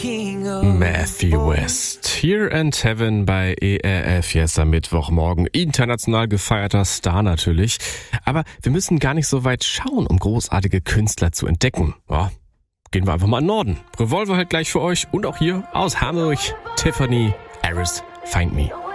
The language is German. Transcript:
Matthew West, Here and Heaven bei ERF, jetzt am Mittwochmorgen. International gefeierter Star natürlich. Aber wir müssen gar nicht so weit schauen, um großartige Künstler zu entdecken. Ja, gehen wir einfach mal in den Norden. Revolver halt gleich für euch und auch hier aus Hamburg, Tiffany Harris, Find Me.